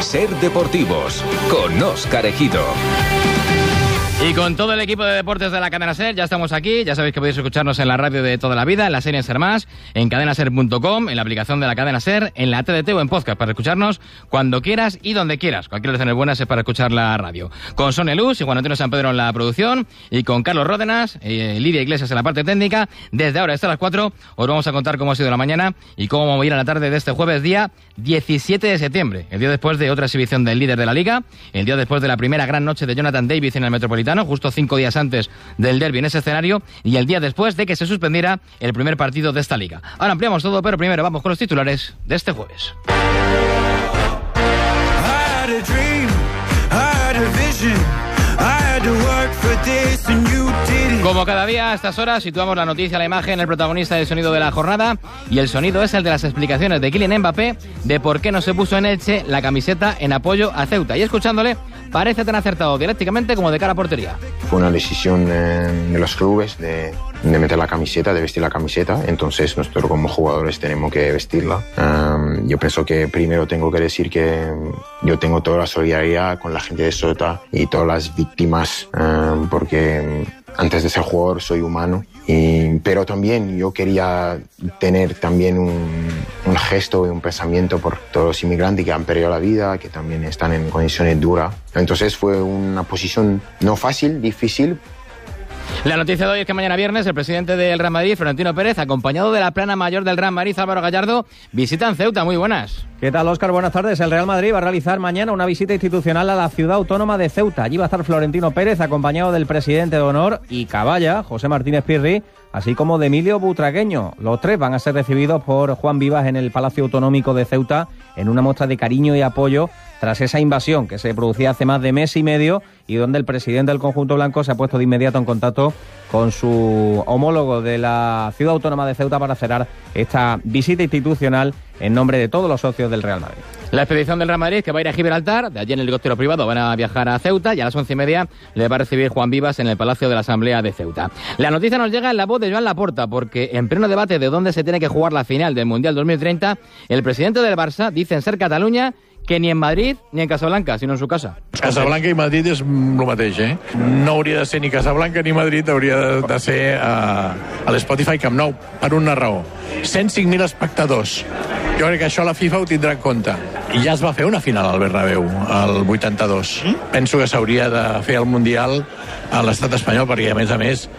Ser Deportivos, con Óscar Ejido. Y con todo el equipo de deportes de la Cadena SER, ya estamos aquí. Ya sabéis que podéis escucharnos en la radio de toda la vida, en la serie en SER Más, en cadenaser.com, en la aplicación de la Cadena SER, en la TDT o en podcast, para escucharnos cuando quieras y donde quieras. Cualquier hora buenas es para escuchar la radio. Con Sonia Luz y Juan Antonio San Pedro en la producción, y con Carlos Ródenas, Lidia Iglesias en la parte técnica. Desde ahora hasta las 4 os vamos a contar cómo ha sido la mañana y cómo vamos a ir a la tarde de este jueves, día 17 de septiembre, el día después de otra exhibición del líder de la Liga, el día después de la primera gran noche de Jonathan David en el Metropolitano, justo 5 días antes del derbi en ese escenario, y el día después de que se suspendiera el primer partido de esta liga. Ahora ampliamos todo, pero primero vamos con los titulares de este jueves. Como cada día a estas horas situamos la noticia, la imagen, el protagonista del sonido de la jornada, y el sonido es el de las explicaciones de Kylian Mbappé de por qué no se puso en Elche la camiseta en apoyo a Ceuta, y escuchándole parece tan acertado dialécticamente como de cara a portería. Fue una decisión de los clubes de meter la camiseta, de vestir la camiseta, entonces nosotros como jugadores tenemos que vestirla. Yo pienso que primero tengo que decir que yo tengo toda la solidaridad con la gente de Ceuta y todas las víctimas, porque antes de ser jugador soy humano, pero también yo quería tener también un gesto y un pensamiento por todos los inmigrantes que han perdido la vida, que también están en condiciones duras. Entonces fue una posición no fácil, difícil. La noticia de hoy es que mañana viernes el presidente del Real Madrid, Florentino Pérez, acompañado de la plana mayor del Real Madrid, Álvaro Gallardo, visitan Ceuta. Muy buenas. ¿Qué tal, Óscar? Buenas tardes. El Real Madrid va a realizar mañana una visita institucional a la ciudad autónoma de Ceuta. Allí va a estar Florentino Pérez, acompañado del presidente de honor y caballa, José Martínez Pirri, así como de Emilio Butragueño. Los tres van a ser recibidos por Juan Vivas en el Palacio Autonómico de Ceuta en una muestra de cariño y apoyo tras esa invasión que se producía hace más de mes y medio y donde el presidente del conjunto blanco se ha puesto de inmediato en contacto con su homólogo de la ciudad autónoma de Ceuta para cerrar esta visita institucional en nombre de todos los socios del Real Madrid. La expedición del Real Madrid, que va a ir a Gibraltar, de allí en el helicóptero privado van a viajar a Ceuta, y a las 11:30 le va a recibir Juan Vivas en el Palacio de la Asamblea de Ceuta. La noticia nos llega en la voz de Joan Laporta, porque en pleno debate de dónde se tiene que jugar la final del Mundial 2030, el presidente del Barça dice en SER Catalunya que ni en Madrid ni en Casablanca, sino en su casa. Casablanca i Madrid és el mateix, No hauria de ser ni Casablanca ni Madrid, hauria de ser a l'Spotify Camp Nou, per una raó. 105.000 espectadors. Jo crec que això la FIFA ho tindrà en compte. I ja es va fer una final al Bernabéu, al 82. Penso que s'hauria de fer el Mundial a l'estat espanyol, perquè a més,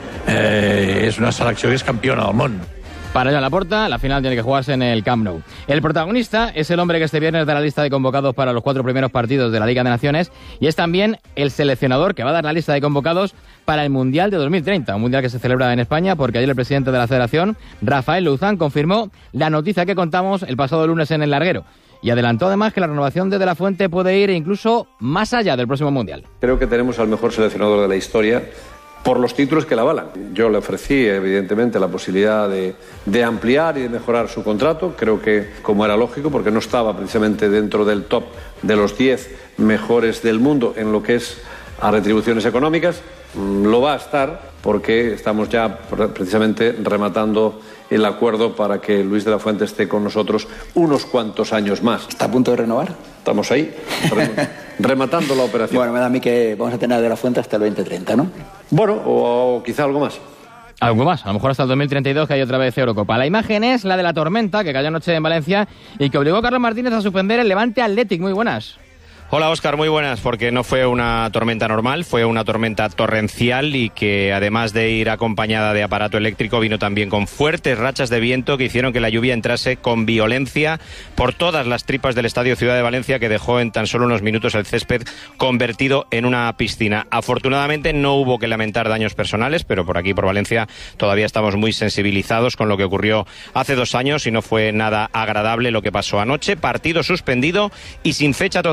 és una selecció que és campiona del món. Para Joan Laporta, la final tiene que jugarse en el Camp Nou. El protagonista es el hombre que este viernes da la lista de convocados para los 4 primeros partidos de la Liga de Naciones, y es también el seleccionador que va a dar la lista de convocados para el Mundial de 2030, un Mundial que se celebra en España, porque ayer el presidente de la Federación, Rafael Luzán, confirmó la noticia que contamos el pasado lunes en El Larguero, y adelantó además que la renovación de la Fuente puede ir incluso más allá del próximo Mundial. Creo que tenemos al mejor seleccionador de la historia, por los títulos que la avalan. Yo le ofrecí, evidentemente, la posibilidad de ampliar y de mejorar su contrato. Creo que, como era lógico, porque no estaba precisamente dentro del top de los 10 mejores del mundo en lo que es a retribuciones económicas, lo va a estar porque estamos ya precisamente rematando el acuerdo para que Luis de la Fuente esté con nosotros unos cuantos años más. ¿Está a punto de renovar? Estamos ahí, rematando la operación. Bueno, me da a mí que vamos a tener a de la Fuente hasta el 2030, ¿no? Bueno, o quizá algo más. Algo más, a lo mejor hasta el 2032, que hay otra vez Eurocopa. La imagen es la de la tormenta que cayó anoche en Valencia y que obligó a Carlos Martínez a suspender el Levante Athletic. Muy buenas. Hola Óscar, muy buenas, porque no fue una tormenta normal, fue una tormenta torrencial y que además de ir acompañada de aparato eléctrico vino también con fuertes rachas de viento que hicieron que la lluvia entrase con violencia por todas las tripas del Estadio Ciudad de Valencia, que dejó en tan solo unos minutos el césped convertido en una piscina. Afortunadamente no hubo que lamentar daños personales, pero por aquí, por Valencia, todavía estamos muy sensibilizados con lo que ocurrió hace 2 años y no fue nada agradable lo que pasó anoche. Partido suspendido y sin fecha todavía para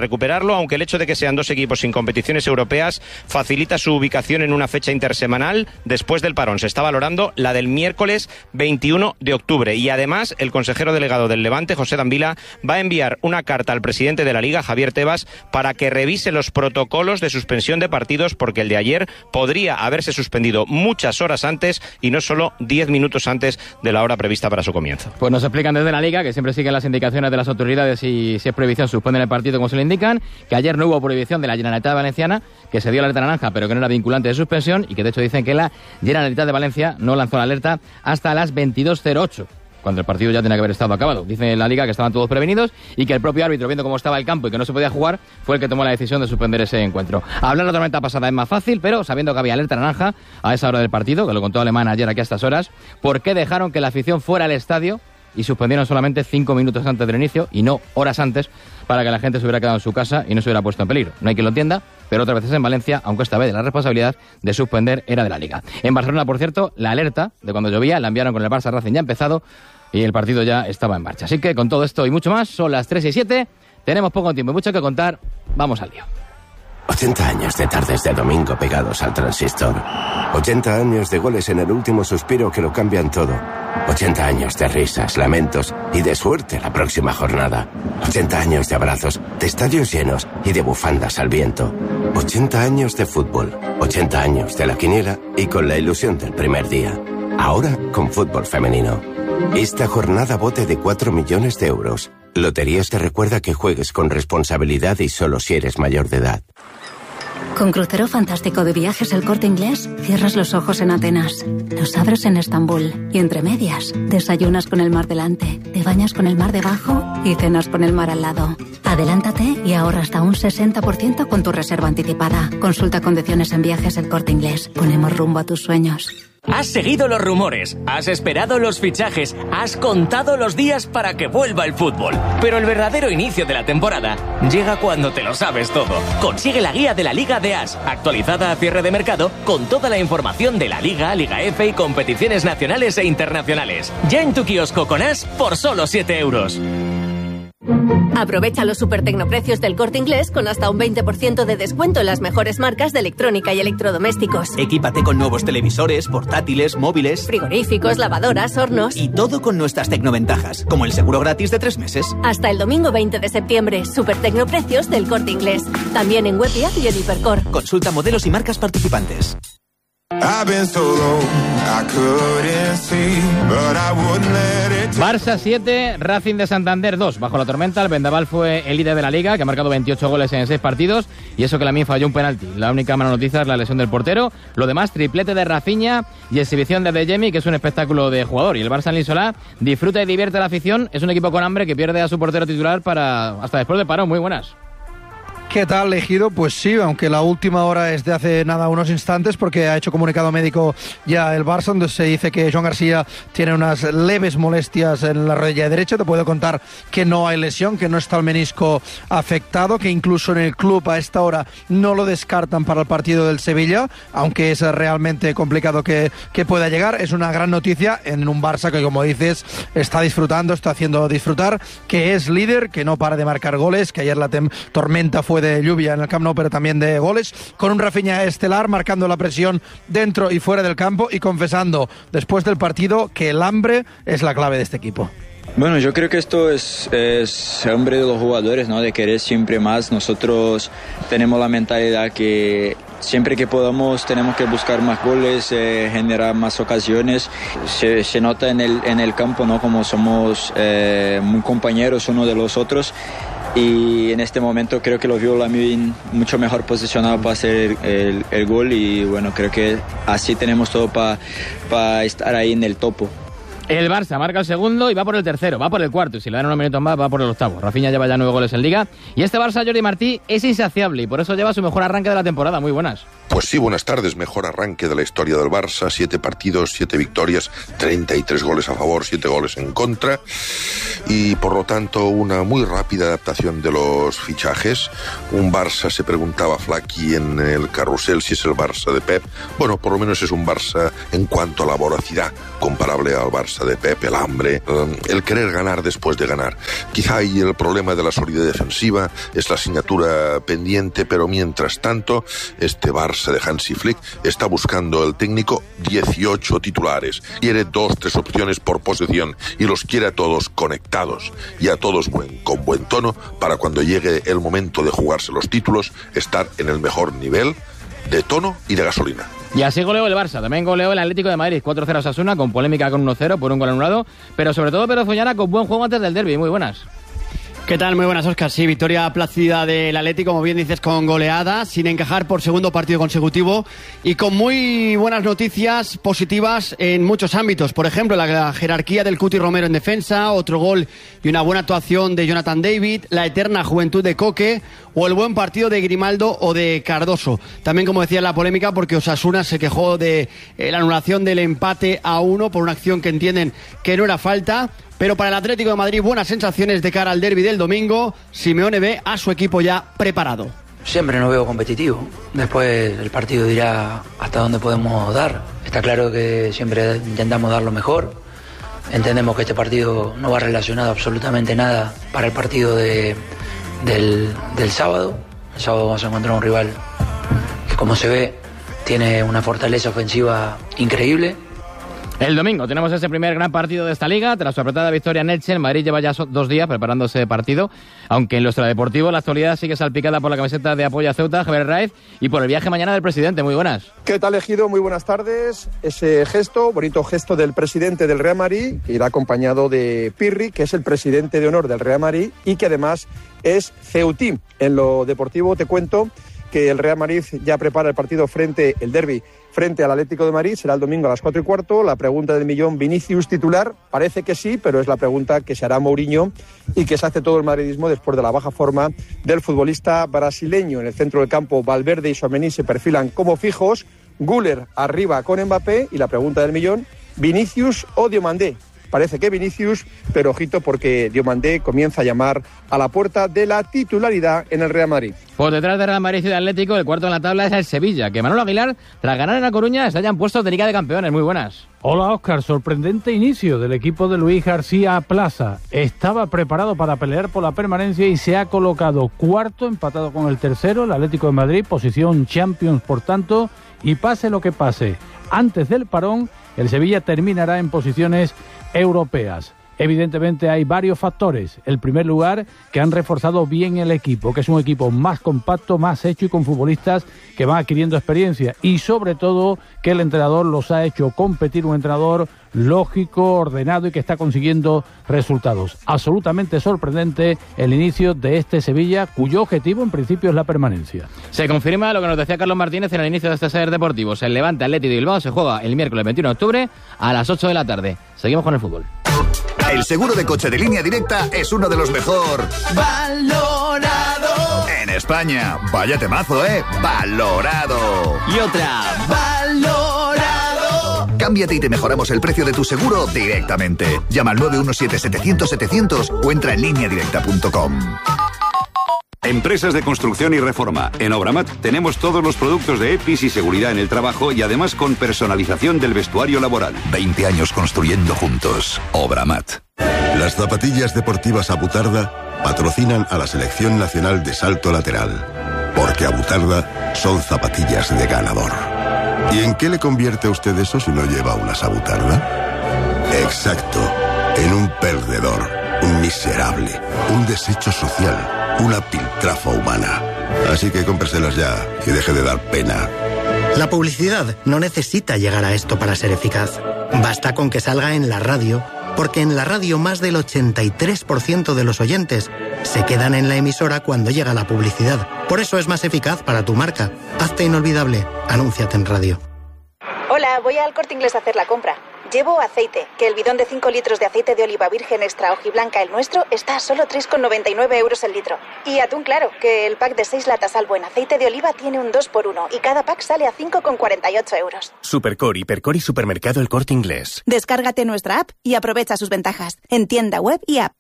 recuperarlo, aunque el hecho de que sean dos equipos sin competiciones europeas facilita su ubicación en una fecha intersemanal después del parón. Se está valorando la del miércoles 21 de octubre y además el consejero delegado del Levante, José Dambila, va a enviar una carta al presidente de la Liga, Javier Tebas, para que revise los protocolos de suspensión de partidos, porque el de ayer podría haberse suspendido muchas horas antes y no solo 10 minutos antes de la hora prevista para su comienzo. Pues nos explican desde la Liga que siempre siguen las indicaciones de las autoridades y si es prohibición suspenden el partido como se le indican, que ayer no hubo prohibición de la Generalitat Valenciana, que se dio la alerta naranja pero que no era vinculante de suspensión y que de hecho dicen que la Generalitat de Valencia no lanzó la alerta hasta las 22:08. Cuando el partido ya tenía que haber estado acabado. Dice la Liga que estaban todos prevenidos y que el propio árbitro, viendo cómo estaba el campo y que no se podía jugar, fue el que tomó la decisión de suspender ese encuentro. Hablar de la tormenta pasada es más fácil, pero sabiendo que había alerta naranja a esa hora del partido, que lo contó Alemán ayer aquí a estas horas, ¿por qué dejaron que la afición fuera al estadio y suspendieron solamente 5 minutos antes del inicio y no horas antes para que la gente se hubiera quedado en su casa y no se hubiera puesto en peligro? No hay quien lo entienda, pero otras veces en Valencia, aunque esta vez la responsabilidad de suspender era de la Liga. En Barcelona, por cierto, la alerta de cuando llovía la enviaron con el Barça Racing ya empezado y el partido ya estaba en marcha. Así que con todo esto y mucho más, son las 3:07, tenemos poco tiempo y mucho que contar, vamos al lío. 80 años de tardes de domingo pegados al transistor. 80 años de goles en el último suspiro que lo cambian todo. 80 años de risas, lamentos y de suerte la próxima jornada. 80 años de abrazos, de estadios llenos y de bufandas al viento. 80 años de fútbol. 80 años de la quiniela y con la ilusión del primer día. Ahora con fútbol femenino. Esta jornada bote de 4 millones de euros. Loterías te recuerda que juegues con responsabilidad y solo si eres mayor de edad. Con Crucero Fantástico de Viajes El Corte Inglés, cierras los ojos en Atenas, los abres en Estambul y entre medias, desayunas con el mar delante, te bañas con el mar debajo y cenas con el mar al lado. Adelántate y ahorra hasta un 60% con tu reserva anticipada. Consulta condiciones en Viajes El Corte Inglés. Ponemos rumbo a tus sueños. Has seguido los rumores, has esperado los fichajes, has contado los días para que vuelva el fútbol. Pero el verdadero inicio de la temporada llega cuando te lo sabes todo. Consigue la guía de la Liga de As, actualizada a cierre de mercado, con toda la información de la Liga, Liga F y competiciones nacionales e internacionales. Ya en tu kiosco con As por solo 7 euros. Aprovecha los supertecnoprecios del Corte Inglés con hasta un 20% de descuento en las mejores marcas de electrónica y electrodomésticos. Equípate con nuevos televisores, portátiles, móviles, frigoríficos, lavadoras, hornos. Y todo con nuestras tecnoventajas, como el seguro gratis de 3 meses. Hasta el domingo 20 de septiembre, supertecnoprecios del Corte Inglés. También en web y app y en Hipercor. Consulta modelos y marcas participantes. Barça 7, Racing de Santander 2. Bajo la tormenta, el Vendaval fue el líder de la Liga, que ha marcado 28 goles en 6 partidos, y eso que Lamine falló un penalti. La única mala noticia es la lesión del portero. Lo demás, triplete de Rafinha y exhibición de Adeyemi, que es un espectáculo de jugador. Y el Barça en Lisolá disfruta y divierte a la afición. Es un equipo con hambre que pierde a su portero titular hasta después del parón. Muy buenas. ¿Qué tal, Ejido? Pues sí, aunque la última hora es de hace nada unos instantes, porque ha hecho comunicado médico ya el Barça, donde se dice que Joan García tiene unas leves molestias en la rodilla derecha. Te puedo contar que no hay lesión, que no está el menisco afectado, que incluso en el club a esta hora no lo descartan para el partido del Sevilla, aunque es realmente complicado que pueda llegar. Es una gran noticia en un Barça que, como dices, está disfrutando, está haciendo disfrutar, que es líder, que no para de marcar goles, que ayer la tormenta fue de lluvia en el Camp Nou, pero también de goles, con un Rafinha estelar marcando la presión dentro y fuera del campo y confesando después del partido que el hambre es la clave de este equipo. Bueno, yo creo que esto es hambre de los jugadores, ¿no? De querer siempre más. Nosotros tenemos la mentalidad que siempre que podamos tenemos que buscar más goles, generar más ocasiones. Se nota en el campo, ¿no? Como somos muy compañeros uno de los otros. Y en este momento creo que lo vio Lamine mucho mejor posicionado para hacer el gol, y bueno, creo que así tenemos todo para estar ahí en el topo. El Barça marca el segundo y va por el tercero, va por el cuarto, y si le dan unos minutos más va por el octavo. Rafinha lleva ya 9 goles en Liga, y este Barça, Jordi Martí, es insaciable y por eso lleva su mejor arranque de la temporada. Muy buenas. Pues sí, buenas tardes. Mejor arranque de la historia del Barça. 7 partidos, 7 victorias, 33 goles a favor, 7 goles en contra. Y por lo tanto, una muy rápida adaptación de los fichajes. Un Barça, se preguntaba Flaky en el carrusel si es el Barça de Pep. Bueno, por lo menos es un Barça en cuanto a la voracidad, comparable al Barça de Pep, el hambre, el querer ganar después de ganar. Quizá ahí el problema de la solidez defensiva es la asignatura pendiente, pero mientras tanto, este Barça de Hansi Flick está buscando el técnico 18 titulares. Quiere 2-3 opciones por posesión y los quiere a todos conectados y a todos con buen tono para cuando llegue el momento de jugarse los títulos estar en el mejor nivel de tono y de gasolina. Y así goleó el Barça, también goleó el Atlético de Madrid, 4-0 a Osasuna, con polémica con 1-0 por un gol anulado, pero sobre todo Pedro Foñana con buen juego antes del derbi. Muy buenas. ¿Qué tal? Muy buenas, Óscar. Sí, victoria plácida del Atlético, como bien dices, con goleada, sin encajar por segundo partido consecutivo y con muy buenas noticias positivas en muchos ámbitos. Por ejemplo, la jerarquía del Cuti Romero en defensa, otro gol y una buena actuación de Jonathan David, la eterna juventud de Coque o el buen partido de Grimaldo o de Cardoso. También, como decía, la polémica porque Osasuna se quejó de la anulación del empate a 1 por una acción que entienden que no era falta. Pero para el Atlético de Madrid, buenas sensaciones de cara al derbi del domingo. Simeone ve a su equipo ya preparado. Siempre nos veo competitivo. Después el partido dirá hasta dónde podemos dar. Está claro que siempre intentamos dar lo mejor. Entendemos que este partido no va relacionado absolutamente nada para el partido del sábado. El sábado vamos a encontrar un rival que, como se ve, tiene una fortaleza ofensiva increíble. El domingo tenemos ese primer gran partido de esta liga. Tras su apretada victoria en Elche, el Madrid lleva ya 2 días preparando ese partido, aunque en lo extradeportivo la actualidad sigue salpicada por la camiseta de apoyo a Ceuta, Javier Raiz, y por el viaje mañana del presidente. Muy buenas. ¿Qué tal, Ejido? Muy buenas tardes. Ese gesto, bonito gesto del presidente del Real Madrid, que irá acompañado de Pirri, que es el presidente de honor del Real Madrid y que además es ceutí. En lo deportivo te cuento que el Real Madrid ya prepara el partido el derbi frente al Atlético de Madrid. Será el domingo a las 4:15. La pregunta del millón, ¿Vinicius titular? Parece que sí, pero es la pregunta que se hará Mourinho y que se hace todo el madridismo después de la baja forma del futbolista brasileño. En el centro del campo, Valverde y Tchouaméni se perfilan como fijos. Güler arriba con Mbappé y la pregunta del millón, ¿Vinicius o Diomandé? Parece que Vinicius, pero ojito porque Diomandé comienza a llamar a la puerta de la titularidad en el Real Madrid. Por detrás de Real Madrid y de Atlético, el cuarto en la tabla es el Sevilla, que Manolo Aguilar, tras ganar en La Coruña, se hayan puesto de Liga de Campeones. Muy buenas. Hola, Óscar. Sorprendente inicio del equipo de Luis García Plaza. Estaba preparado para pelear por la permanencia y se ha colocado cuarto, empatado con el tercero, el Atlético de Madrid, posición Champions, por tanto, y pase lo que pase, antes del parón, el Sevilla terminará en posiciones europeas. Evidentemente hay varios factores. El primer lugar, que han reforzado bien el equipo, que es un equipo más compacto, más hecho y con futbolistas que van adquiriendo experiencia, y sobre todo que el entrenador los ha hecho competir, un entrenador lógico, ordenado y que está consiguiendo resultados. Absolutamente sorprendente el inicio de este Sevilla, cuyo objetivo en principio es la permanencia. Se confirma lo que nos decía Carlos Martínez en el inicio de este Ser Deportivos. El Levante Athletic de Bilbao se juega el miércoles 21 de octubre a las 8 de la tarde. Seguimos con el fútbol. El seguro de coche de Línea Directa es uno de los mejor valorado en España. Vaya temazo, ¿eh? Valorado. Y otra, valorado. Cámbiate y te mejoramos el precio de tu seguro directamente. Llama al 917-700-700 o entra en lineadirecta.com. Empresas de construcción y reforma. En Obramat tenemos todos los productos de EPIs y seguridad en el trabajo y además con personalización del vestuario laboral. 20 años construyendo juntos. Obramat. Las zapatillas deportivas Abutarda patrocinan a la Selección Nacional de Salto Lateral. Porque Abutarda son zapatillas de ganador. ¿Y en qué le convierte a usted eso si no lleva unas Abutarda? Exacto. En un perdedor, un miserable, un desecho social, una piltrafa humana. Así que cómpreselas ya y deje de dar pena. La publicidad no necesita llegar a esto para ser eficaz. Basta con que salga en la radio, porque en la radio más del 83% de los oyentes se quedan en la emisora cuando llega la publicidad. Por eso es más eficaz para tu marca. Hazte inolvidable. Anúnciate en radio. Hola, voy al Corte Inglés a hacer la compra. Llevo aceite, que el bidón de 5 litros de aceite de oliva virgen extra hojiblanca, el nuestro, está a solo 3,99 euros el litro. Y atún claro, que el pack de 6 latas Albo en aceite de oliva tiene un 2x1 y cada pack sale a 5,48 euros. Supercor, Hipercor y Supermercado El Corte Inglés. Descárgate nuestra app y aprovecha sus ventajas en tienda web y app.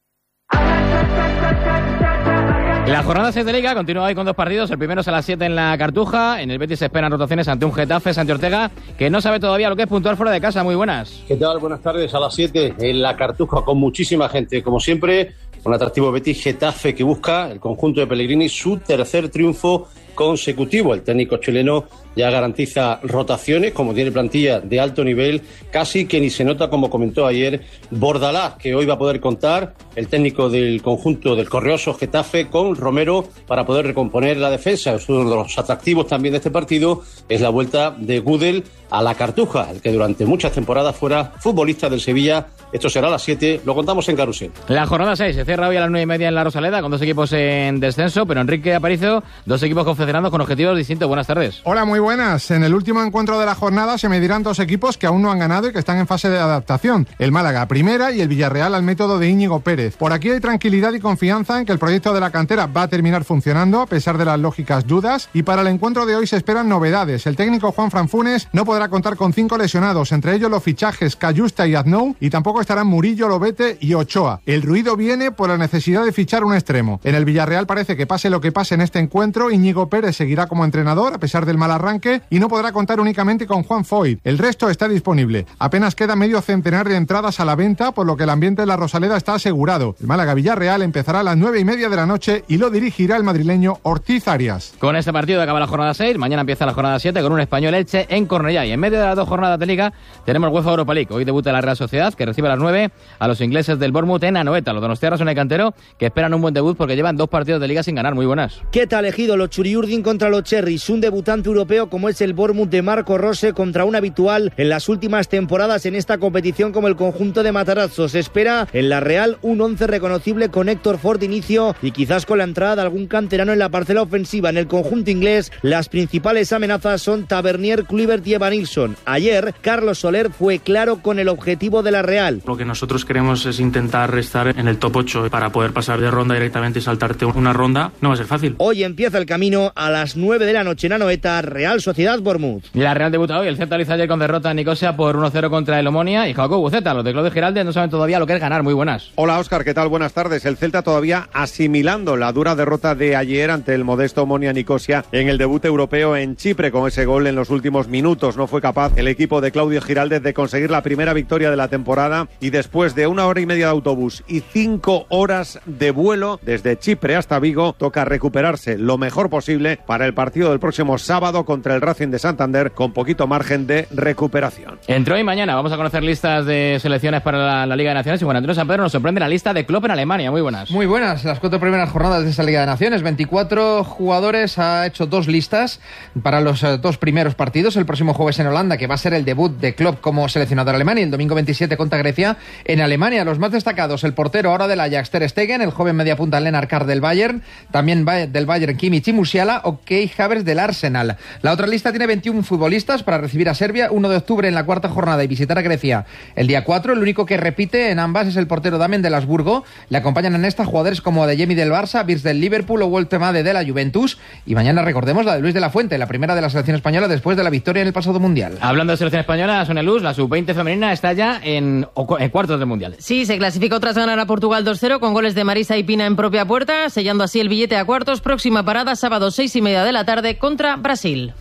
La jornada 6 de Liga continúa hoy con 2 partidos. El primero es a las 7 en la Cartuja. En el Betis se esperan rotaciones ante un Getafe, Santi Ortega, que no sabe todavía lo que es puntuar fuera de casa. Muy buenas. ¿Qué tal? Buenas tardes. A las 7 en la Cartuja con muchísima gente. Como siempre, un atractivo Betis Getafe que busca el conjunto de Pellegrini su tercer triunfo consecutivo. El técnico chileno ya garantiza rotaciones, como tiene plantilla de alto nivel, casi que ni se nota, como comentó ayer Bordalás, que hoy va a poder contar el técnico del conjunto del Correoso Getafe con Romero para poder recomponer la defensa. Es uno de los atractivos también de este partido, es la vuelta de Gudel a la Cartuja, el que durante muchas temporadas fuera futbolista del Sevilla. Esto será a las 7, lo contamos en Carrusel. La jornada 6 se cierra hoy a las 9:30 en la Rosaleda, con 2 equipos en descenso, pero Enrique Aparicio, 2 equipos confederados con objetivos distintos. Buenas tardes. Hola, muy buenas. En el último encuentro de la jornada se medirán 2 equipos que aún no han ganado y que están en fase de adaptación. El Málaga a primera y el Villarreal al método de Íñigo Pérez. Por aquí hay tranquilidad y confianza en que el proyecto de la cantera va a terminar funcionando a pesar de las lógicas dudas, y para el encuentro de hoy se esperan novedades. El técnico Juan Franfunes no podrá contar con 5 lesionados, entre ellos los fichajes Cayusta y Aznou, y tampoco estarán Murillo, Lobete y Ochoa. El ruido viene por la necesidad de fichar un extremo. En el Villarreal parece que pase lo que pase en este encuentro, Íñigo Pérez seguirá como entrenador a pesar del mal arranque y no podrá contar únicamente con Juan Foyt. El resto está disponible. Apenas queda medio centenar de entradas a la venta, por lo que el ambiente en la Rosaleda está asegurado. El Málaga-Villarreal empezará a las 9:30 de la noche y lo dirigirá el madrileño Ortiz Arias. Con este partido acaba la jornada 6, mañana empieza la jornada 7 con un Español Elche en Cornellá, y en medio de las 2 jornadas de Liga tenemos UEFA Europa League. Hoy debuta la Real Sociedad, que recibe a las 9 a los ingleses del Bournemouth en Anoeta. Los donostiarras son el cantero, que esperan un buen debut porque llevan 2 partidos de Liga sin ganar. Muy buenas. ¿Qué tal, Ejido? Los Churiurdin contra los Cherries, un debutante europeo como es el Bournemouth de Marco Rose contra un habitual en las últimas temporadas en esta competición como el conjunto de Matarazzo. Se espera en la Real un 11 reconocible con Héctor Ford de inicio y quizás con la entrada de algún canterano en la parcela ofensiva. En el conjunto inglés las principales amenazas son Tavernier, Kluivert y Evanilson. Ayer Carlos Soler fue claro con el objetivo de la Real. Lo que nosotros queremos es intentar estar en el top 8 para poder pasar de ronda directamente y saltarte una ronda. No va a ser fácil. Hoy empieza el camino a las 9 de la noche en Anoeta, Real Sociedad Bournemouth. Y la Real debuta hoy. El Celta lo hizo ayer con derrota en Nicosia por 1-0 contra el Omonia y Jacobo Buceta. Los de Claudio Giraldez no saben todavía lo que es ganar. Muy buenas. Hola, Óscar, ¿qué tal? Buenas tardes. El Celta todavía asimilando la dura derrota de ayer ante el modesto Omonia Nicosia en el debut europeo en Chipre. Con ese gol en los últimos minutos no fue capaz el equipo de Claudio Giraldez de conseguir la primera victoria de la temporada, y después de 1 hora y media de autobús y 5 horas de vuelo desde Chipre hasta Vigo, toca recuperarse lo mejor posible para el partido del próximo sábado contra el Racing de Santander, con poquito margen de recuperación. Entre hoy y mañana vamos a conocer listas de selecciones para la Liga de Naciones, y Juan Antonio San Pedro nos sorprende la lista de Klopp en Alemania. Muy buenas. Muy buenas, las 4 primeras jornadas de esa Liga de Naciones. 24 jugadores, ha hecho 2 listas para los 2 primeros partidos. El próximo jueves en Holanda, que va a ser el debut de Klopp como seleccionador alemán, y el domingo 27 contra Grecia en Alemania. Los más destacados, el portero ahora del Ajax Ter Stegen, el joven mediapunta Lennart Carr del Bayern, también del Bayern Kimmich y Musiala, o Kai Havertz del Arsenal. La otra lista tiene 21 futbolistas para recibir a Serbia 1 de octubre en la 4ª jornada y visitar a Grecia el día 4. El único que repite en ambas es el portero Damen del Habsburgo. Le acompañan en esta jugadores como Adeyemi del Barça, Wirtz del Liverpool o Woltemade de la Juventus. Y mañana recordemos la de Luis de la Fuente, la primera de la selección española después de la victoria en el pasado Mundial. Hablando de selección española, Sonia Luz, la sub-20 femenina está ya en cuartos del Mundial. Sí, se clasificó tras ganar a Portugal 2-0 con goles de Marisa y Pina en propia puerta, sellando así el billete a cuartos. Próxima parada, sábado 6:30 de la tarde contra Brasil.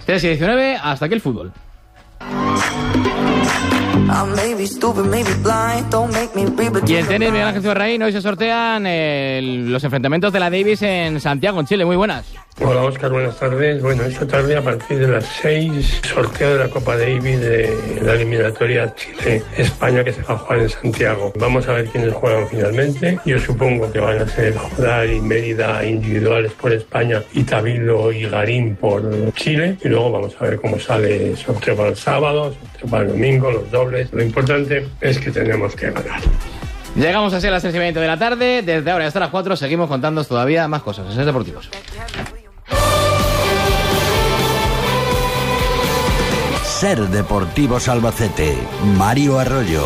3:19, hasta aquí el fútbol. Y en tenis, Miguel Ángel Cibarraín, hoy se sortean los enfrentamientos de la Davis en Santiago, en Chile. Muy buenas. Hola, Óscar, buenas tardes. Bueno, esta tarde a partir de las 6, sorteo de la Copa Davis de la eliminatoria Chile-España, que se va a jugar en Santiago. Vamos a ver quiénes juegan finalmente. Yo supongo que van a ser Jodar y Mérida individuales por España, y Tabilo y Garín por Chile. Y luego vamos a ver cómo sale el sorteo para el sábado, sorteo para el domingo, los dobles. Lo importante es que tenemos que ganar. Llegamos así a las 6:20 de la tarde. Desde ahora hasta las 4 seguimos contándoos todavía más cosas en Ser Deportivos. Ser Deportivos Albacete. Mario Arroyo.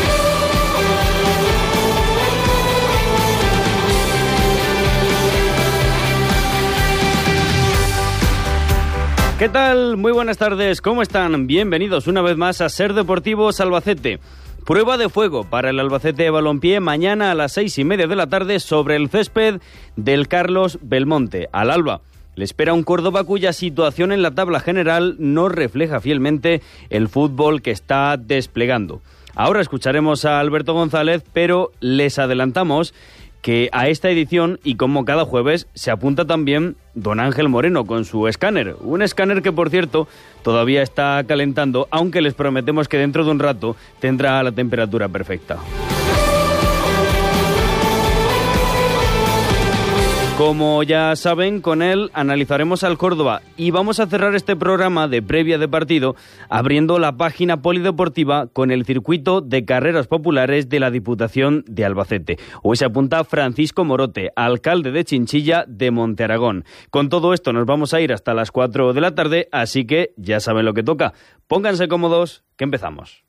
¿Qué tal? Muy buenas tardes, ¿cómo están? Bienvenidos una vez más a Ser Deportivos Albacete. Prueba de fuego para el Albacete Balompié mañana a las 6:30 de la tarde sobre el césped del Carlos Belmonte. Al alba le espera un Córdoba cuya situación en la tabla general no refleja fielmente el fútbol que está desplegando. Ahora escucharemos a Alberto González, pero les adelantamos que a esta edición, y como cada jueves, se apunta también don Ángel Moreno con su escáner. Un escáner que, por cierto, todavía está calentando, aunque les prometemos que dentro de un rato tendrá la temperatura perfecta. Como ya saben, con él analizaremos al Córdoba y vamos a cerrar este programa de previa de partido abriendo la página polideportiva con el circuito de carreras populares de la Diputación de Albacete. Hoy se apunta Francisco Morote, alcalde de Chinchilla de Monte Aragón. Con todo esto nos vamos a ir hasta las 4 de la tarde, así que ya saben lo que toca. Pónganse cómodos, que empezamos.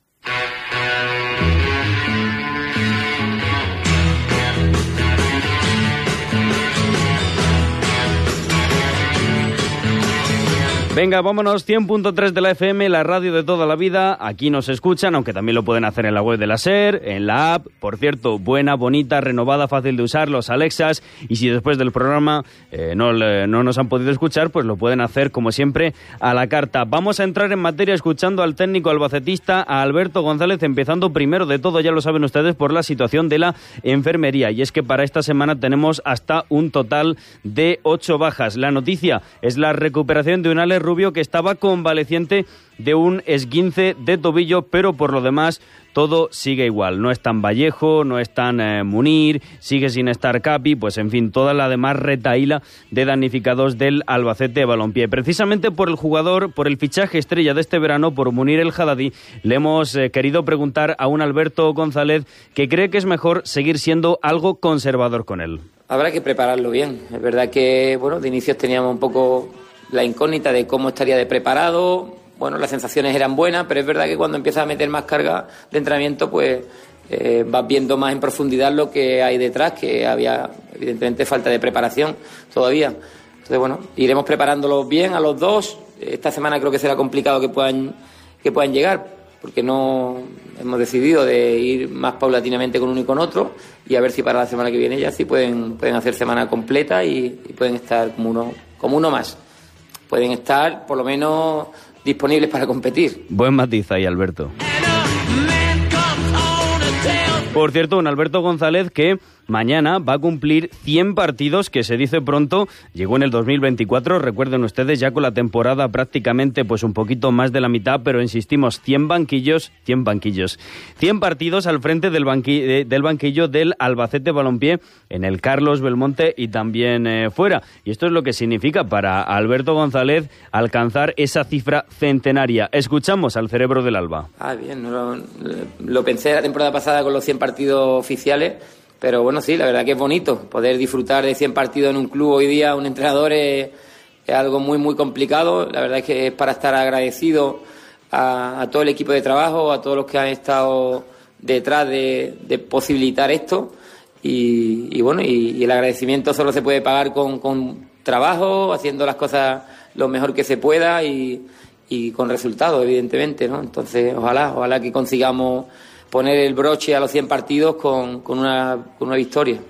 Venga, vámonos, 100.3 de la FM, la radio de toda la vida. Aquí nos escuchan, aunque también lo pueden hacer en la web de la SER, en la app. Por cierto, buena, bonita, renovada, fácil de usar, los Alexas. Y si después del programa no nos han podido escuchar, pues lo pueden hacer, como siempre, a la carta. Vamos a entrar en materia escuchando al técnico albacetista, a Alberto González, empezando primero de todo, ya lo saben ustedes, por la situación de la enfermería. Y es que para esta semana tenemos hasta un total de 8 bajas. La noticia es la recuperación de un Alex Rubio que estaba convaleciente de un esguince de tobillo, pero por lo demás todo sigue igual. No están Vallejo, no están Munir, sigue sin estar Capi, pues en fin, toda la demás retahíla de damnificados del Albacete Balompié. Precisamente por el jugador, por el fichaje estrella de este verano, por Munir El Haddadi, le hemos querido preguntar a un Alberto González que cree que es mejor seguir siendo algo conservador con él. Habrá que prepararlo bien. Es verdad que, bueno, de inicios teníamos un poco la incógnita de cómo estaría de preparado. Bueno, las sensaciones eran buenas, pero es verdad que cuando empiezas a meter más carga de entrenamiento, pues vas viendo más en profundidad lo que hay detrás, que había evidentemente falta de preparación todavía. Entonces, bueno, iremos preparándolos bien a los dos. Esta semana creo que será complicado que puedan llegar, porque no hemos decidido de ir más paulatinamente con uno y con otro, y a ver si para la semana que viene ya sí pueden hacer semana completa y pueden estar como uno más. Pueden estar, por lo menos, disponibles para competir. Buen matiz ahí, Alberto. Por cierto, un Alberto González que mañana va a cumplir 100 partidos, que se dice pronto, llegó en el 2024, recuerden ustedes, ya con la temporada prácticamente pues un poquito más de la mitad, pero insistimos, 100 banquillos, 100 partidos al frente del banquillo del Albacete Balompié en el Carlos Belmonte y también fuera. Y esto es lo que significa para Alberto González alcanzar esa cifra centenaria. Escuchamos al cerebro del Alba. Bien, lo pensé la temporada pasada con los 100 partidos oficiales. Pero bueno, sí, la verdad que es bonito poder disfrutar de 100 partidos en un club hoy día, un entrenador es algo muy, muy complicado. La verdad es que es para estar agradecido a todo el equipo de trabajo, a todos los que han estado detrás de posibilitar esto. Y bueno, y el agradecimiento solo se puede pagar con trabajo, haciendo las cosas lo mejor que se pueda y con resultados, evidentemente, ¿no? Entonces, ojalá que consigamos poner el broche a los 100 partidos con una victoria.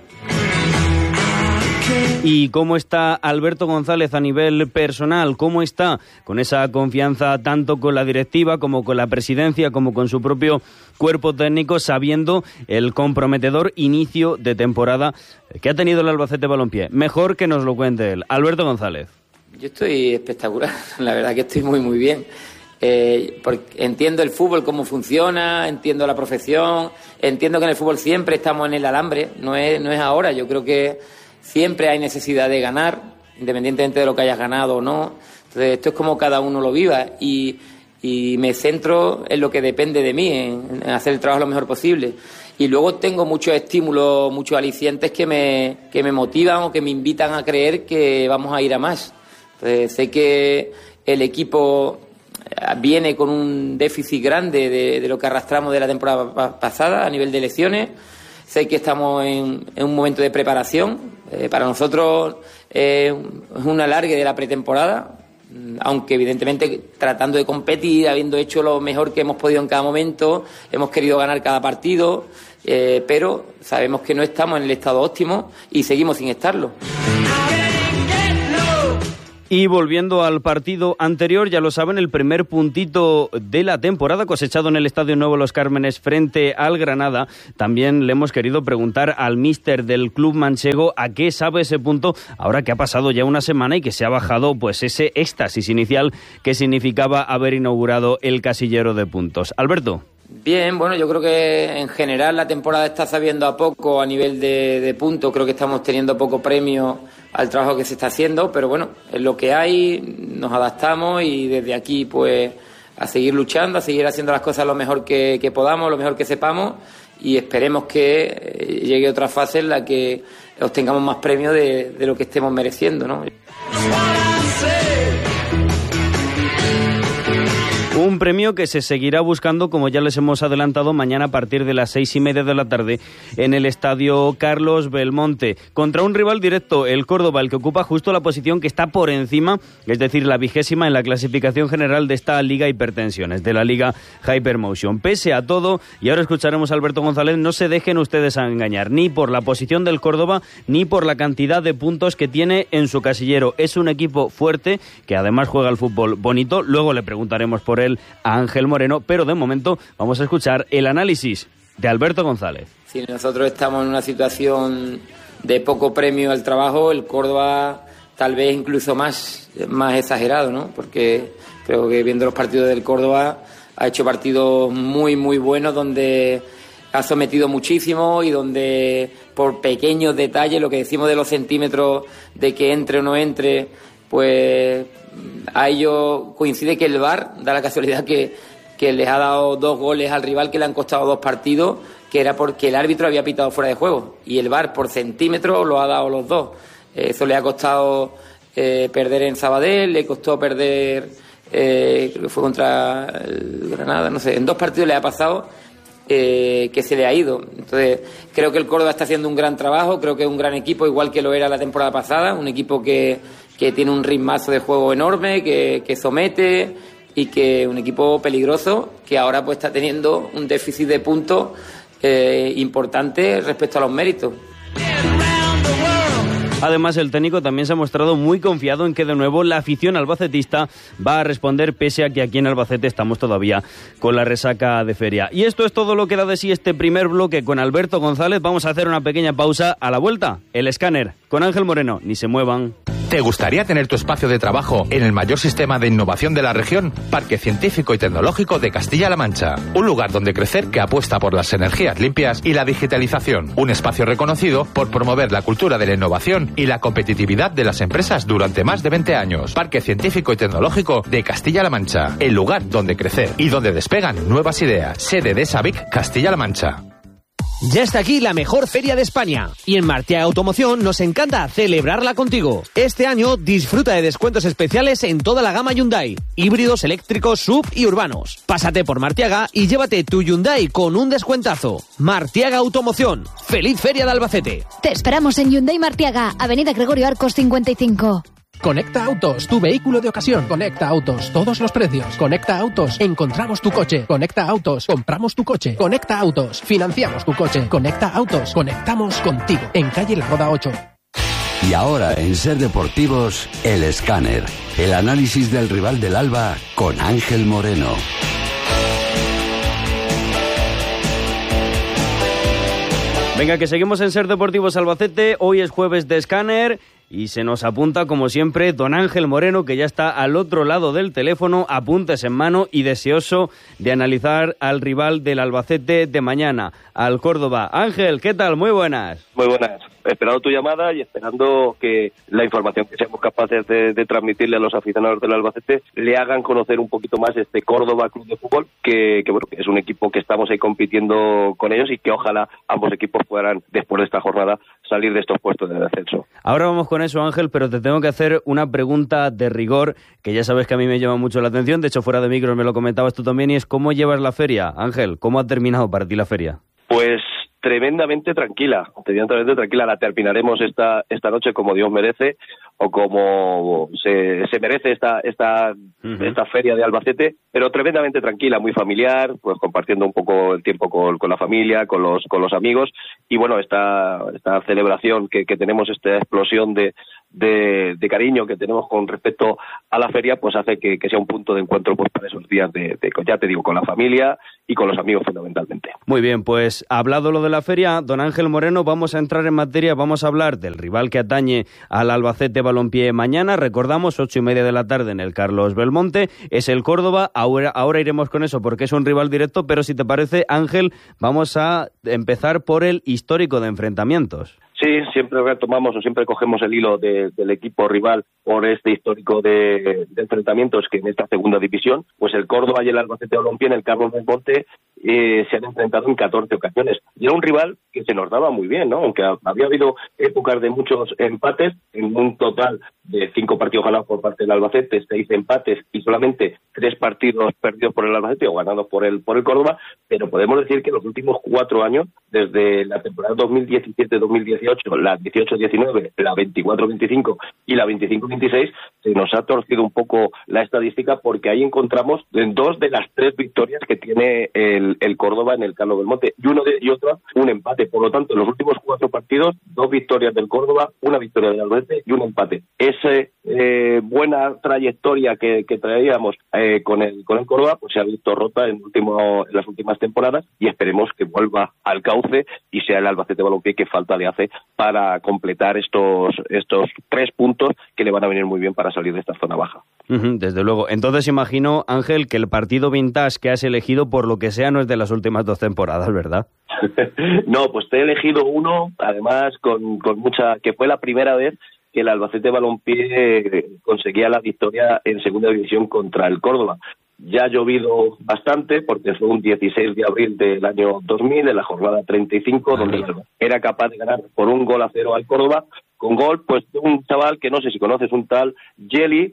¿Y cómo está Alberto González a nivel personal? ¿Cómo está con esa confianza tanto con la directiva como con la presidencia como con su propio cuerpo técnico, sabiendo el comprometedor inicio de temporada que ha tenido el Albacete Balompié? Mejor que nos lo cuente él. Alberto González. Yo estoy espectacular, la verdad que estoy muy, muy bien. Porque entiendo el fútbol, cómo funciona, entiendo la profesión, entiendo que en el fútbol siempre estamos en el alambre, no es ahora. Yo creo que siempre hay necesidad de ganar, independientemente de lo que hayas ganado o no. Entonces esto es como cada uno lo viva y me centro en lo que depende de mí, en hacer el trabajo lo mejor posible. Y luego tengo muchos estímulos, muchos alicientes que me motivan o que me invitan a creer que vamos a ir a más. Entonces sé que el equipo viene con un déficit grande de lo que arrastramos de la temporada pasada a nivel de elecciones. Sé que estamos en un momento de preparación. Para nosotros es un alargue de la pretemporada, aunque evidentemente tratando de competir, habiendo hecho lo mejor que hemos podido en cada momento, hemos querido ganar cada partido, pero sabemos que no estamos en el estado óptimo y seguimos sin estarlo. Y volviendo al partido anterior, ya lo saben, el primer puntito de la temporada cosechado en el Estadio Nuevo Los Cármenes frente al Granada. También le hemos querido preguntar al míster del club manchego a qué sabe ese punto ahora que ha pasado ya una semana y que se ha bajado pues ese éxtasis inicial que significaba haber inaugurado el casillero de puntos. Alberto. Bien, bueno, yo creo que en general la temporada está sabiendo a poco a nivel de puntos. Creo que estamos teniendo poco premio al trabajo que se está haciendo, pero bueno, es lo que hay, nos adaptamos y desde aquí pues a seguir luchando, a seguir haciendo las cosas lo mejor que podamos, lo mejor que sepamos, y esperemos que llegue otra fase en la que obtengamos más premios de lo que estemos mereciendo, ¿no? Un premio que se seguirá buscando, como ya les hemos adelantado, mañana a partir de las 6:30 de la tarde en el Estadio Carlos Belmonte, contra un rival directo, el Córdoba, el que ocupa justo la posición que está por encima, es decir, la 20ª en la clasificación general de esta Liga Hipertensiones, de la Liga Hypermotion. Pese a todo, y ahora escucharemos a Alberto González, no se dejen ustedes a engañar, ni por la posición del Córdoba, ni por la cantidad de puntos que tiene en su casillero. Es un equipo fuerte, que además juega al fútbol bonito, luego le preguntaremos por él a Ángel Moreno, pero de momento vamos a escuchar el análisis de Alberto González. Si nosotros estamos en una situación de poco premio al trabajo, el Córdoba tal vez incluso más exagerado, ¿no? Porque creo que viendo los partidos del Córdoba ha hecho partidos muy muy buenos donde ha sometido muchísimo y donde por pequeños detalles, lo que decimos de los centímetros de que entre o no entre, pues a ello coincide que el VAR da la casualidad que les ha dado 2 goles al rival que le han costado 2 partidos, que era porque el árbitro había pitado fuera de juego, y el VAR por centímetros lo ha dado los 2. Eso le ha costado perder en Sabadell, le costó perder, creo que fue contra el Granada, no sé, en 2 partidos le ha pasado que se le ha ido. Entonces creo que el Córdoba está haciendo un gran trabajo, creo que es un gran equipo, igual que lo era la temporada pasada, un equipo que tiene un ritmazo de juego enorme, que somete, y que un equipo peligroso que ahora pues está teniendo un déficit de puntos importante respecto a los méritos. Además, el técnico también se ha mostrado muy confiado en que de nuevo la afición albacetista va a responder, pese a que aquí en Albacete estamos todavía con la resaca de feria. Y esto es todo lo que da de sí este primer bloque con Alberto González. Vamos a hacer una pequeña pausa. A la vuelta, el escáner con Ángel Moreno. Ni se muevan. ¿Te gustaría tener tu espacio de trabajo en el mayor sistema de innovación de la región? Parque Científico y Tecnológico de Castilla-La Mancha. Un lugar donde crecer que apuesta por las energías limpias y la digitalización. Un espacio reconocido por promover la cultura de la innovación y la competitividad de las empresas durante más de 20 años. Parque Científico y Tecnológico de Castilla-La Mancha. El lugar donde crecer y donde despegan nuevas ideas. Sede de SABIC Castilla-La Mancha. Ya está aquí la mejor feria de España y en Martiaga Automoción nos encanta celebrarla contigo. Este año disfruta de descuentos especiales en toda la gama Hyundai, híbridos, eléctricos, SUV y urbanos. Pásate por Martiaga y llévate tu Hyundai con un descuentazo. Martiaga Automoción, feliz feria de Albacete. Te esperamos en Hyundai Martiaga, Avenida Gregorio Arcos 55. Conecta Autos, tu vehículo de ocasión. Conecta Autos, todos los precios. Conecta Autos, encontramos tu coche. Conecta Autos, compramos tu coche. Conecta Autos, financiamos tu coche. Conecta Autos, conectamos contigo. En calle La Roda 8. Y ahora en Ser Deportivos, el escáner. El análisis del rival del Alba con Ángel Moreno. Venga, que seguimos en Ser Deportivos Albacete. Hoy es jueves de escáner. Y se nos apunta, como siempre, don Ángel Moreno, que ya está al otro lado del teléfono, apuntes en mano y deseoso de analizar al rival del Albacete de mañana, al Córdoba. Ángel, ¿qué tal? Muy buenas. Muy buenas. esperando tu llamada y esperando que la información que seamos capaces de transmitirle a los aficionados del Albacete le hagan conocer un poquito más este Córdoba Club de Fútbol, que bueno, es un equipo que estamos ahí compitiendo con ellos y que ojalá ambos equipos puedan, después de esta jornada, salir de estos puestos de descenso. Ahora vamos con eso, Ángel, pero te tengo que hacer una pregunta de rigor, que ya sabes que a mí me llama mucho la atención, de hecho fuera de micros me lo comentabas tú también, y es ¿cómo llevas la feria? Ángel, ¿cómo ha terminado para ti la feria? Pues tremendamente tranquila, la terminaremos esta noche como Dios merece, o como se merece esta feria de Albacete, pero tremendamente tranquila, muy familiar, pues compartiendo un poco el tiempo con la familia, con los amigos, y bueno, esta celebración que tenemos, esta explosión de cariño que tenemos con respecto a la feria, pues hace que sea un punto de encuentro pues para esos días ya te digo, con la familia y con los amigos fundamentalmente. Muy bien, pues hablado lo de la feria, don Ángel Moreno, vamos a entrar en materia, vamos a hablar del rival que atañe al Albacete Balompié mañana, recordamos, 8:30 de la tarde en el Carlos Belmonte, es el Córdoba, ahora iremos con eso porque es un rival directo, pero si te parece, Ángel, vamos a empezar por el histórico de enfrentamientos. Sí, siempre retomamos o siempre cogemos el hilo del equipo rival por este histórico de enfrentamientos que en esta segunda división, pues el Córdoba y el Albacete Balompié en el Carlos Belmonte se han enfrentado en 14 ocasiones. Y era un rival que se nos daba muy bien, ¿no? Aunque había habido épocas de muchos empates, en un total de 5 partidos ganados por parte del Albacete, 6 empates y solamente 3 partidos perdidos por el Albacete o ganados por el Córdoba, pero podemos decir que en los últimos 4 años, desde la temporada 2017-2018, la 18-19, la 24-25 y la 25-26, se nos ha torcido un poco la estadística porque ahí encontramos 2 de las 3 victorias que tiene el Córdoba en el Carlos Belmonte y otro un empate. Por lo tanto, en los últimos 4 partidos, 2 victorias del Córdoba, 1 victoria del Albacete y un empate. Esa buena trayectoria que traíamos con el Córdoba pues se ha visto rota en las últimas temporadas y esperemos que vuelva al cauce y sea el Albacete Balompié que falta le hace para completar estos 3 puntos que le van a venir muy bien para salir de esta zona baja. Desde luego. Entonces imagino, Ángel, que el partido vintage que has elegido, por lo que sea, no es de las últimas 2 temporadas, ¿verdad? No, pues te he elegido uno, además que fue la primera vez que el Albacete Balompié conseguía la victoria en segunda división contra el Córdoba. Ya ha llovido bastante porque fue un 16 de abril del año 2000, en la jornada 35, donde era capaz de ganar por 1-0 al Córdoba, con gol pues de un chaval que no sé si conoces, un tal Jelly,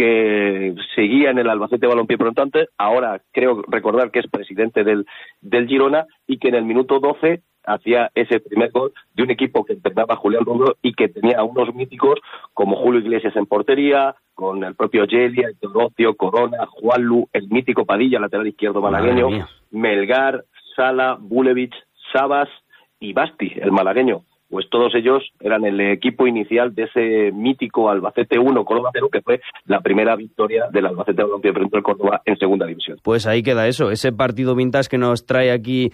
que seguía en el Albacete Balompié Prontante, ahora creo recordar que es presidente del Girona, y que en el minuto 12 hacía ese primer gol de un equipo que empezaba Julián Rubio y que tenía a unos míticos como Julio Iglesias en portería, con el propio Gelia, Teodocio, Corona, Juanlu, el mítico Padilla, lateral izquierdo malagueño, Melgar, Sala, Bulevich, Sabas y Basti, el malagueño. Pues todos ellos eran el equipo inicial de ese mítico Albacete 1, Córdoba 0, que fue la primera victoria del Albacete Balompié frente al Córdoba en segunda división. Pues ahí queda eso, ese partido vintage que nos trae aquí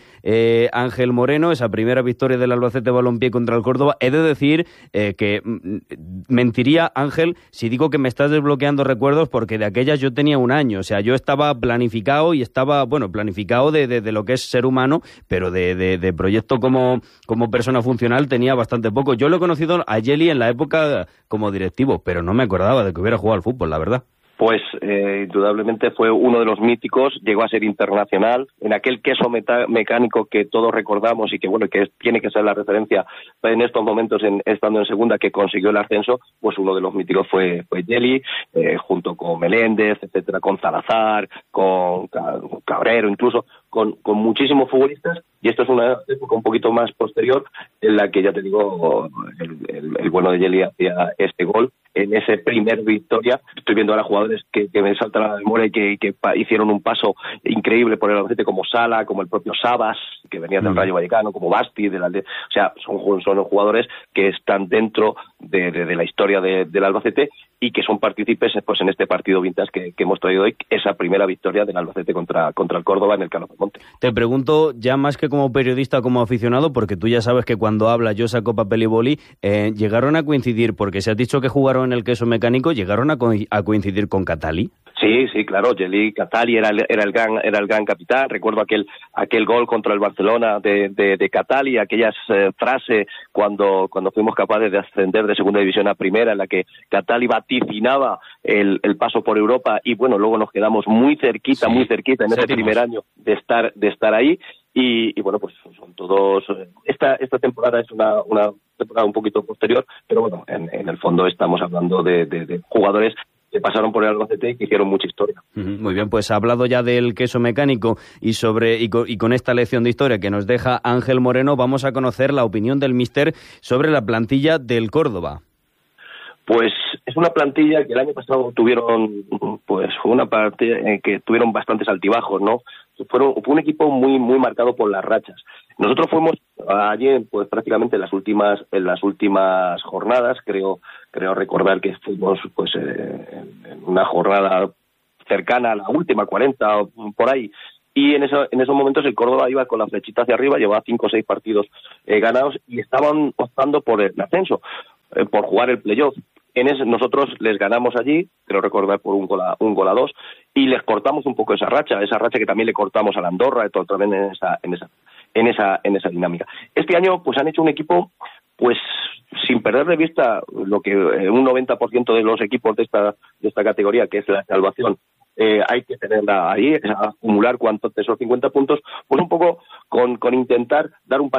Ángel Moreno, esa primera victoria del Albacete Balompié contra el Córdoba. He de decir que mentiría, Ángel, si digo que me estás desbloqueando recuerdos, porque de aquellas yo tenía 1 año, o sea, yo estaba planificado y estaba, planificado de lo que es ser humano, pero de proyecto como persona funcional tenía bastante poco. Yo lo he conocido a Jelly en la época como directivo, pero no me acordaba de que hubiera jugado al fútbol, la verdad. Pues indudablemente fue uno de los míticos, llegó a ser internacional, en aquel queso mecánico que todos recordamos y que que tiene que ser la referencia en estos momentos estando en segunda, que consiguió el ascenso, pues uno de los míticos fue Jelly, junto con Meléndez, etcétera, con Salazar, con Cabrero, incluso con muchísimos futbolistas, y esto es una época un poquito más posterior en la que ya te digo el bueno de Jelly hacía este gol en ese primer victoria. Estoy viendo ahora jugadores que me saltan a la memoria y que hicieron un paso increíble por el Albacete, como Sala, como el propio Sabas, que venía del Rayo Vallecano, como Basti, o sea, son jugadores que están dentro de la historia del Albacete y que son partícipes pues en este partido vintage que hemos traído hoy, esa primera victoria del Albacete contra el Córdoba en el Carlos Belmonte. Te pregunto, ya más que como periodista, como aficionado, porque tú ya sabes que cuando hablas yo saco papel y boli, llegaron a coincidir, porque se has dicho que jugaron en el queso mecánico llegaron a coincidir con Catali. Sí, claro, Jeli Catali era el gran capitán. Recuerdo aquel gol contra el Barcelona de Catali, aquella frase cuando fuimos capaces de ascender de segunda división a primera, en la que Catali vaticinaba el paso por Europa, y bueno, luego nos quedamos muy cerquita en ese primer año de estar ahí. Y bueno, pues son todos. Esta temporada es una temporada un poquito posterior, pero bueno, en el fondo estamos hablando de jugadores que pasaron por el Albacete y que hicieron mucha historia. Muy bien, pues ha hablado ya del queso mecánico y con esta lección de historia que nos deja Ángel Moreno, vamos a conocer la opinión del míster sobre la plantilla del Córdoba. Pues es una plantilla que el año pasado tuvieron, pues fue una parte que tuvieron bastantes altibajos, ¿no? Fue un equipo muy marcado por las rachas. Nosotros fuimos allí, pues prácticamente en las últimas jornadas, creo recordar que fuimos pues en una jornada cercana a la última, 40 o por ahí. Y en esos momentos el Córdoba iba con la flechita hacia arriba, llevaba 5 o 6 partidos ganados y estaban optando por el ascenso, por jugar el playoff. Nosotros les ganamos allí, creo recordar por un gol a 2, y les cortamos un poco esa racha que también le cortamos a la Andorra, también en esa dinámica. Este año pues han hecho un equipo pues sin perder de vista lo que un 90% de los equipos de esta categoría, que es la salvación, hay que tenerla ahí, acumular cuanto de esos 50 puntos, pues un poco con intentar dar un